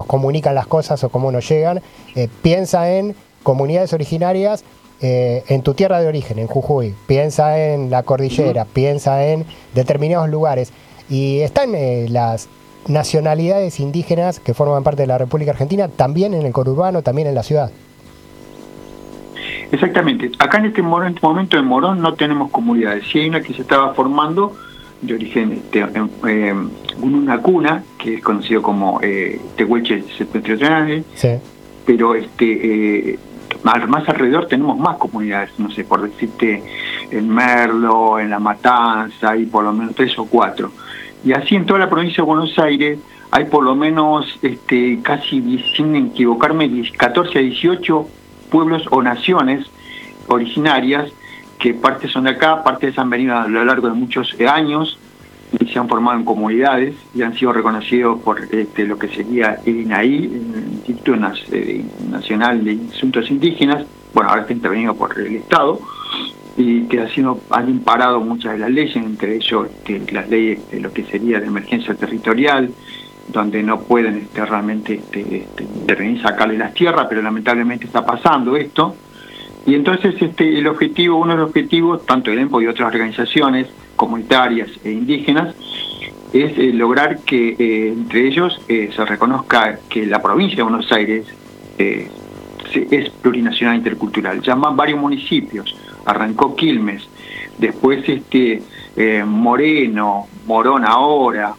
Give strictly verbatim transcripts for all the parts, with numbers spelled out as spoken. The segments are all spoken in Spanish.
comunican las cosas o cómo nos llegan, eh, piensa en comunidades originarias eh, en tu tierra de origen, en Jujuy, piensa en la cordillera, uh-huh. piensa en determinados lugares. Y están eh, las nacionalidades indígenas que forman parte de la República Argentina, también en el conurbano, también en la ciudad. Exactamente. Acá en este momento en Morón no tenemos comunidades. Sí hay una que se estaba formando de origen este, eh, una cuna, que es conocido como eh, Tehuelche septentrional, sí. pero este eh, más, más alrededor tenemos más comunidades, no sé, por decirte, en Merlo, en La Matanza, hay por lo menos tres o cuatro. Y así en toda la provincia de Buenos Aires hay por lo menos este casi, sin equivocarme, catorce a dieciocho pueblos o naciones originarias, que partes son de acá, partes han venido a lo largo de muchos años y se han formado en comunidades y han sido reconocidos por este, lo que sería el INAI, el Instituto Nacional de Asuntos Indígenas. Bueno, ahora está intervenido por el Estado, y que ha sido, han imparado muchas de las leyes, entre ellos este, las leyes de lo que sería de emergencia territorial, donde no pueden este, realmente este, este, intervenir, sacarle las tierras, pero lamentablemente está pasando esto. Y entonces este, el objetivo, uno de los objetivos, tanto del EMPO y otras organizaciones comunitarias e indígenas, es eh, lograr que eh, entre ellos eh, se reconozca que la provincia de Buenos Aires eh, es plurinacional intercultural. Ya van varios municipios, arrancó Quilmes, después este eh, Moreno, Morón ahora,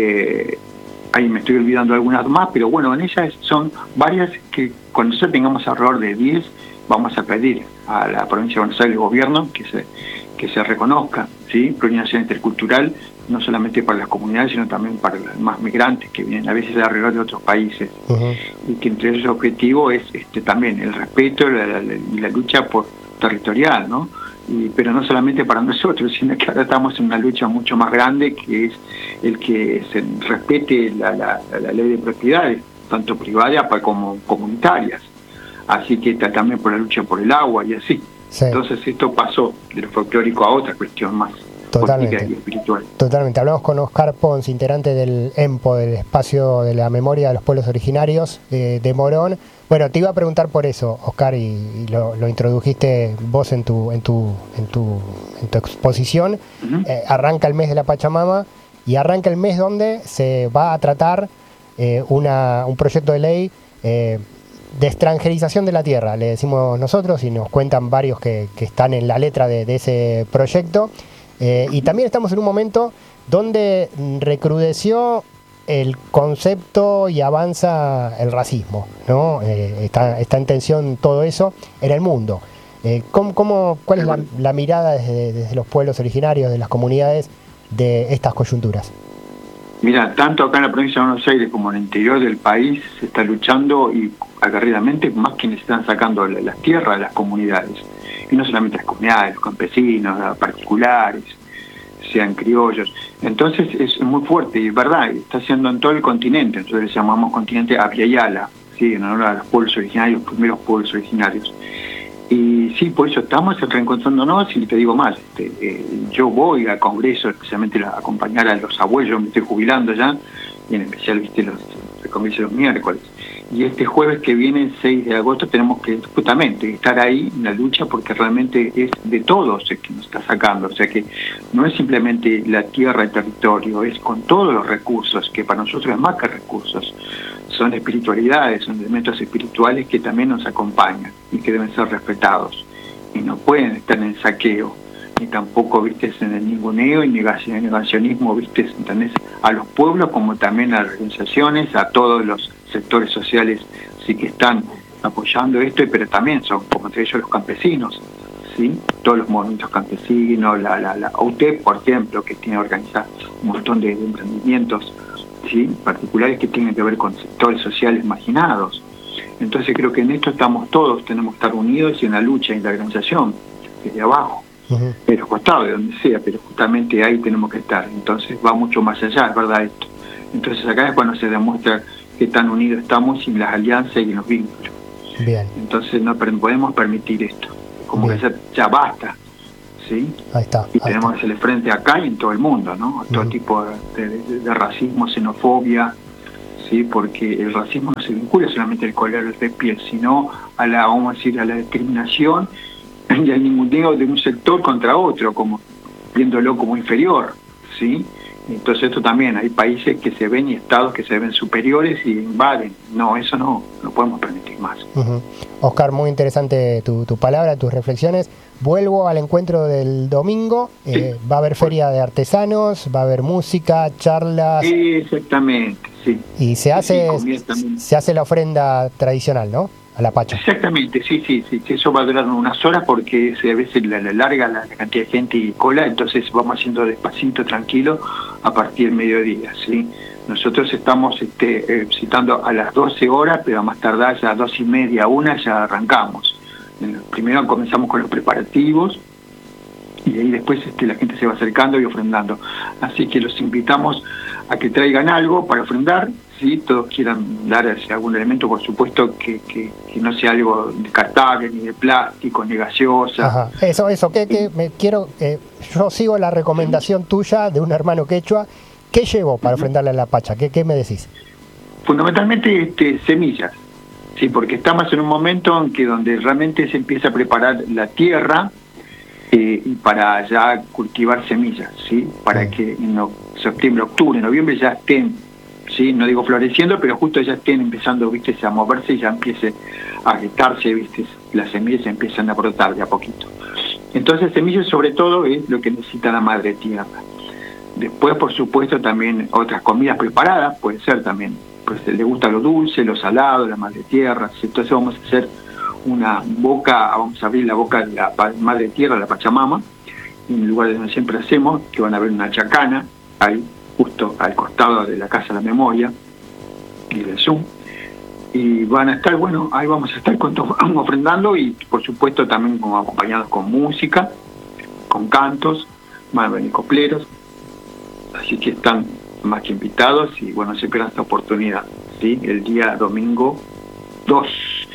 eh, ahí me estoy olvidando algunas más, pero bueno, en ellas son varias que cuando ya tengamos alrededor de diez, vamos a pedir a la provincia de Buenos Aires, el gobierno, que se, que se reconozca, ¿sí?, plurinacional intercultural, no solamente para las comunidades, sino también para los más migrantes que vienen a veces de alrededor de otros países. Uh-huh. Y que entre esos objetivos es este, también el respeto y la, la, la lucha por territorial, ¿no? Y, pero no solamente para nosotros, sino que ahora estamos en una lucha mucho más grande, que es el que se respete la, la, la ley de propiedades, tanto privadas como comunitarias. Así que está también por la lucha por el agua y así. Sí. Entonces esto pasó de lo folclórico a otra cuestión más política y espiritual. Totalmente. Hablamos con Oscar Pons, integrante del EMPO, del Espacio de la Memoria de los Pueblos Originarios de, de Morón. Bueno, te iba a preguntar por eso, Oscar, y, y lo, lo introdujiste vos en tu en tu en tu en tu exposición. Uh-huh. Eh, arranca el mes de la Pachamama y arranca el mes donde se va a tratar eh, una un proyecto de ley eh, de extranjerización de la tierra, le decimos nosotros, y nos cuentan varios que, que están en la letra de, de ese proyecto. Eh, y también estamos en un momento donde recrudeció el concepto y avanza el racismo, ¿no? Eh, está, está en tensión todo eso en el mundo. Eh, ¿cómo, cómo, ¿Cuál es la, la mirada desde, desde los pueblos originarios, de las comunidades, de estas coyunturas? Mira, tanto acá en la provincia de Buenos Aires como en el interior del país se está luchando y aguerridamente más quienes están sacando las tierras de las comunidades. Y no solamente las comunidades, los campesinos, los particulares, sean criollos. Entonces es muy fuerte y es verdad, está haciendo en todo el continente. Nosotros le llamamos continente Abya-Yala, ¿sí?, en honor a los pueblos originarios, los primeros pueblos originarios. Y sí, por eso estamos reencontrándonos, y te digo más, este, eh, yo voy al Congreso, especialmente a acompañar a los abuelos, yo me estoy jubilando ya, y en especial, viste, los, el Congreso los miércoles. Y este jueves que viene, el seis de agosto, tenemos que justamente estar ahí en la lucha, porque realmente es de todos el que nos está sacando. O sea que no es simplemente la tierra, el territorio, es con todos los recursos, que para nosotros es más que recursos. Son espiritualidades, son elementos espirituales que también nos acompañan y que deben ser respetados. Y no pueden estar en saqueo, ni tampoco, viste, en el ninguneo y negacionismo, viste, ¿entendés?, a los pueblos como también a las organizaciones, a todos los sectores sociales sí que están apoyando esto, pero también son, como entre ellos, los campesinos, ¿sí?, todos los movimientos campesinos, la, la, la U T E P, por ejemplo, que tiene organizado un montón de, de emprendimientos, ¿sí?, particulares que tienen que ver con sectores sociales marginados. Entonces creo que en esto estamos todos, tenemos que estar unidos y en la lucha y en la organización, desde abajo, uh-huh. de los costados, de donde sea, pero justamente ahí tenemos que estar. Entonces va mucho más allá, es verdad esto. Entonces acá es cuando se demuestra que tan unidos estamos y las alianzas y los vínculos. Bien. Entonces no podemos permitir esto, como Bien. que ya, ya basta, ¿sí? Ahí está. Y ahí tenemos está. que hacerle frente acá y en todo el mundo, ¿no? A todo uh-huh. tipo de, de, de racismo, xenofobia, ¿sí? Porque el racismo no se vincula solamente al color de piel, sino a la, vamos a decir, a la discriminación y al ninguneo de un sector contra otro, como viéndolo como inferior, ¿sí? Entonces esto también, hay países que se ven y estados que se ven superiores y invaden. No, eso no lo podemos permitir más. Uh-huh. Oscar, muy interesante tu, tu palabra, tus reflexiones. Vuelvo al encuentro del domingo. Sí. Eh, va a haber feria de artesanos, va a haber música, charlas. Exactamente, sí. Y se hace, sí, se hace la ofrenda tradicional, ¿no? A la Pacha. Exactamente, sí, sí, sí, eso va a durar unas horas porque a veces la, la larga la, la cantidad de gente y cola, entonces vamos haciendo despacito, tranquilo, a partir del mediodía, ¿sí? Nosotros estamos este, eh, citando a las doce horas, pero a más tardar ya a dos y media, una, ya arrancamos. Primero comenzamos con los preparativos y ahí después este, la gente se va acercando y ofrendando. Así que los invitamos a que traigan algo para ofrendar. Si todos quieran dar algún elemento, por supuesto que, que, que no sea algo descartable, ni de plástico, ni gaseosa. Ajá. Eso, eso, que, que me quiero, eh, yo sigo la recomendación tuya de un hermano quechua. ¿Qué llevo para ofrendarle a la Pacha? ¿Qué, qué me decís? Fundamentalmente este, semillas, sí, porque estamos en un momento en que donde realmente se empieza a preparar la tierra eh, y para ya cultivar semillas, sí, para sí. que en no, septiembre, octubre, noviembre ya estén, sí, no digo floreciendo, pero justo ya estén empezando, viste, a moverse y ya empiece a agitarse, viste, las semillas empiezan a brotar de a poquito. Entonces semillas sobre todo es lo que necesita la madre tierra. Después, por supuesto, también otras comidas preparadas, puede ser también, pues le gusta lo dulce, lo salado, la madre tierra, entonces vamos a hacer una boca, vamos a abrir la boca de la madre tierra, la Pachamama, en el lugar donde siempre hacemos, que van a ver una chacana, ahí, justo al costado de la Casa de la Memoria y del Zoom, y van a estar, bueno, ahí vamos a estar con ofrendando y por supuesto también como acompañados con música, con cantos, van a venir copleros, así que están más que invitados y bueno, se pierdan esta oportunidad, ¿sí? El día domingo dos.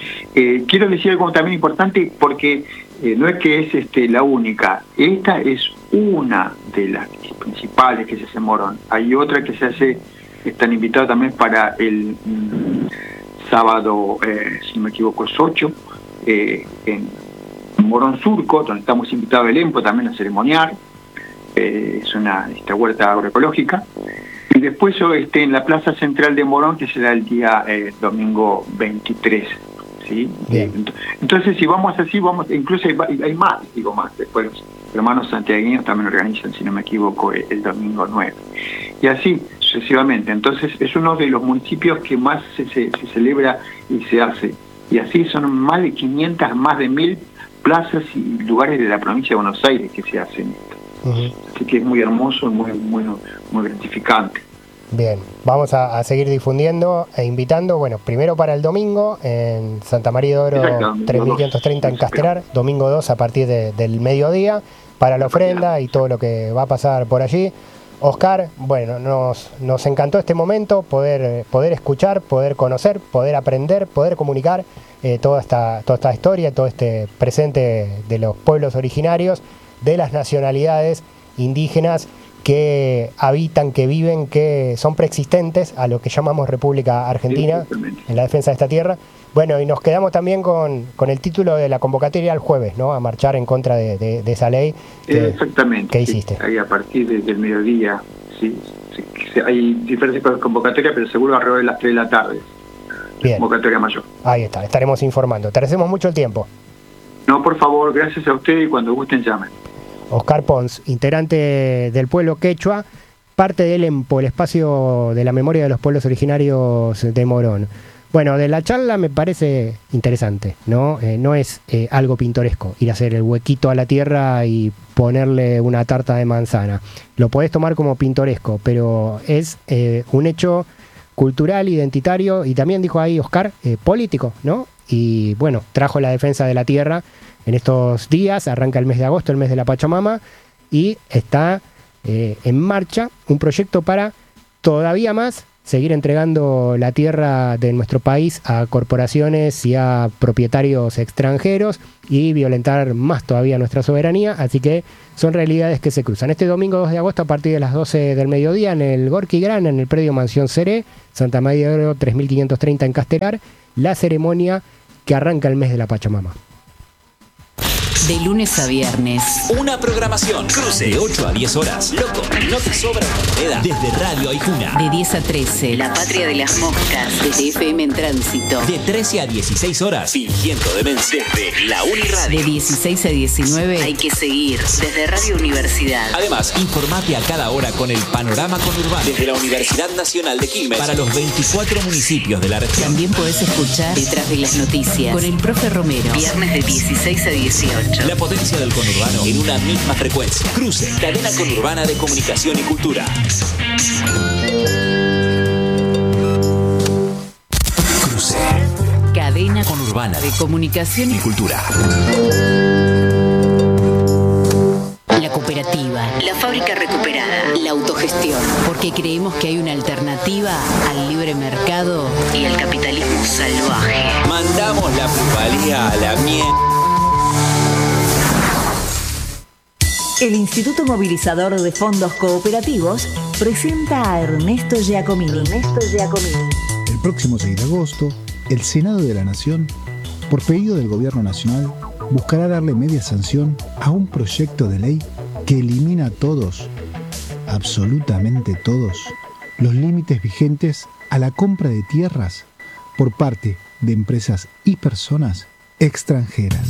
Eh, quiero decir algo también importante porque eh, no es que es este la única, esta es una de las principales que se hace en Morón. Hay otra que se hace, están invitados también para el mm, sábado, eh, si no me equivoco, es ocho, eh, en Morón Surco, donde estamos invitados del EMPO también a ceremoniar. Eh, es una esta huerta agroecológica. Y después yo esté en la Plaza Central de Morón, que será el día eh, domingo veintitrés. ¿Sí? Eh, entonces, si vamos así, vamos, incluso hay, hay más, digo más, después los hermanos santiagueños también organizan, si no me equivoco, el, el domingo nueve. Y así sucesivamente. Entonces, es uno de los municipios que más se, se, se celebra y se hace. Y así son más de quinientas, más de mil plazas y lugares de la provincia de Buenos Aires que se hacen esto. Uh-huh. Así que es muy hermoso y muy, muy, muy gratificante. Bien, vamos a, a seguir difundiendo e invitando, bueno, primero para el domingo en Santa María de Oro tres mil quinientos treinta en Castelar, domingo dos a partir de, del mediodía, para la ofrenda y todo lo que va a pasar por allí. Oscar, bueno, nos, nos encantó este momento, poder, poder escuchar, poder conocer, poder aprender, poder comunicar eh, toda, esta, toda esta historia, todo este presente de los pueblos originarios, de las nacionalidades indígenas que habitan, que viven, que son preexistentes a lo que llamamos República Argentina, sí, en la defensa de esta tierra. Bueno, y nos quedamos también con, con el título de la convocatoria el jueves, ¿no? A marchar en contra de, de, de esa ley. Que, Exactamente. ¿Qué hiciste? Sí, ahí a partir de, del mediodía, sí, sí. Hay diferentes convocatorias, pero seguro alrededor de las tres de la tarde. Bien. Convocatoria mayor. Ahí está, estaremos informando. Te agradecemos mucho el tiempo. No, por favor, gracias a ustedes y cuando gusten llamen. Oscar Pons, integrante del pueblo quechua, parte del EMPO, el espacio de la memoria de los pueblos originarios de Morón. Bueno, de la charla me parece interesante, ¿no? Eh, no es eh, algo pintoresco, ir a hacer el huequito a la tierra y ponerle una tarta de manzana. Lo podés tomar como pintoresco, pero es eh, un hecho cultural, identitario y también, dijo ahí Oscar, eh, político, ¿no? Y bueno, trajo la defensa de la tierra en estos días, arranca el mes de agosto, el mes de la Pachamama, y está eh, en marcha un proyecto para todavía más seguir entregando la tierra de nuestro país a corporaciones y a propietarios extranjeros y violentar más todavía nuestra soberanía. Así que son realidades que se cruzan. Este domingo dos de agosto a partir de las doce del mediodía en el Gorki Gran, en el predio Mansión Seré, Santa María de Oro tres mil quinientos treinta en Castelar, la ceremonia que arranca el mes de la Pachamama. De lunes a viernes. Una programación. Cruce de ocho a diez horas. Loco, no te sobra moneda. Desde Radio Aijuna. De diez a trece. La Patria de las Moscas. Desde F M en Tránsito. De trece a dieciséis horas. Fingiendo demencia. Desde la Uniradio. De dieciséis a diecinueve. Hay que seguir. Desde Radio Universidad. Además, informate a cada hora con el panorama conurbano. Desde la Universidad Nacional de Quilmes. Para los veinticuatro municipios de la región. También podés escuchar Detrás de las Noticias. Con el profe Romero. Viernes de dieciséis a dieciocho. La potencia del conurbano en una misma frecuencia. Cruce, cadena conurbana de comunicación y cultura. Cruce, cadena conurbana de comunicación y cultura. La cooperativa, la fábrica recuperada, la autogestión. Porque creemos que hay una alternativa al libre mercado y al capitalismo salvaje. Mandamos la plusvalía a la mierda. El Instituto Movilizador de Fondos Cooperativos presenta a Ernesto Giacomini. Ernesto Giacomini. El próximo seis de agosto, el Senado de la Nación, por pedido del Gobierno Nacional, buscará darle media sanción a un proyecto de ley que elimina todos, absolutamente todos, los límites vigentes a la compra de tierras por parte de empresas y personas extranjeras.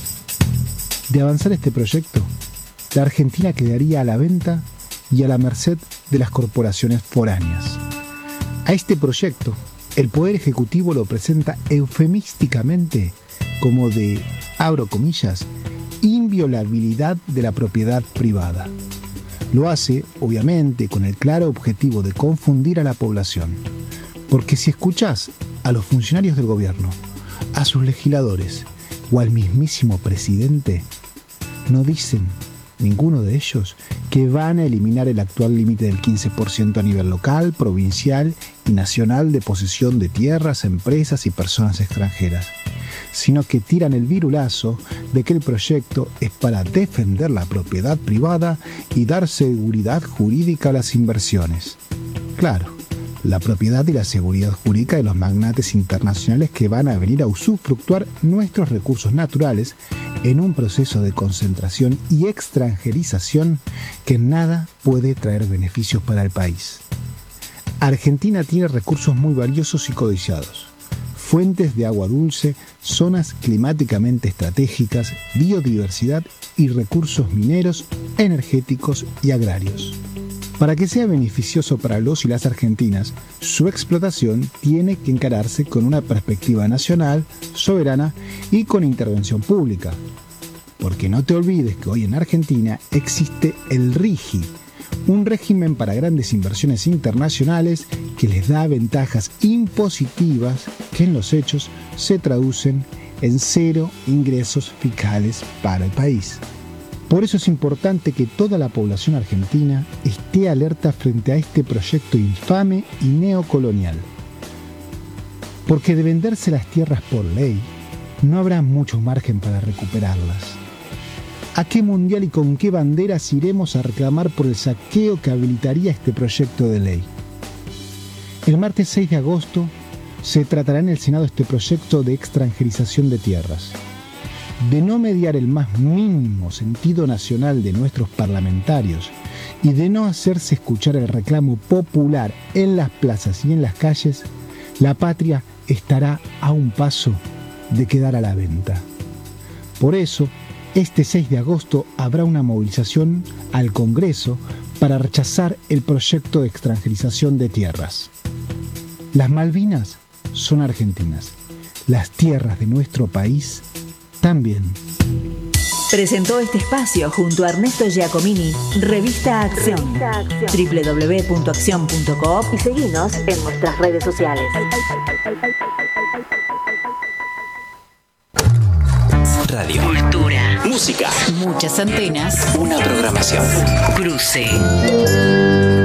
De avanzar este proyecto, la Argentina quedaría a la venta y a la merced de las corporaciones foráneas. A este proyecto, el Poder Ejecutivo lo presenta eufemísticamente como de, abro comillas, inviolabilidad de la propiedad privada. Lo hace, obviamente, con el claro objetivo de confundir a la población. Porque si escuchás a los funcionarios del gobierno, a sus legisladores o al mismísimo presidente, no dicen ninguno de ellos que van a eliminar el actual límite del quince por ciento a nivel local, provincial y nacional de posesión de tierras, empresas y personas extranjeras, sino que tiran el virulazo de que el proyecto es para defender la propiedad privada y dar seguridad jurídica a las inversiones. Claro, la propiedad y la seguridad jurídica de los magnates internacionales que van a venir a usufructuar nuestros recursos naturales en un proceso de concentración y extranjerización que nada puede traer beneficios para el país. Argentina tiene recursos muy valiosos y codiciados: fuentes de agua dulce, zonas climáticamente estratégicas, biodiversidad y recursos mineros, energéticos y agrarios. Para que sea beneficioso para los y las argentinas, su explotación tiene que encararse con una perspectiva nacional, soberana y con intervención pública. Porque no te olvides que hoy en Argentina existe el RIGI, un régimen para grandes inversiones internacionales que les da ventajas impositivas que en los hechos se traducen en cero ingresos fiscales para el país. Por eso es importante que toda la población argentina esté alerta frente a este proyecto infame y neocolonial. Porque de venderse las tierras por ley, no habrá mucho margen para recuperarlas. ¿A qué mundial y con qué banderas iremos a reclamar por el saqueo que habilitaría este proyecto de ley? El martes seis de agosto se tratará en el Senado este proyecto de extranjerización de tierras. De no mediar el más mínimo sentido nacional de nuestros parlamentarios y de no hacerse escuchar el reclamo popular en las plazas y en las calles, la patria estará a un paso de quedar a la venta. Por eso, este seis de agosto habrá una movilización al Congreso para rechazar el proyecto de extranjerización de tierras. Las Malvinas son argentinas. Las tierras de nuestro país también. Presentó este espacio junto a Ernesto Giacomini, Revista Acción, doble u doble u doble u punto acción punto coop y seguinos en nuestras redes sociales. Radio, cultura, música, muchas antenas, una programación. Cruce.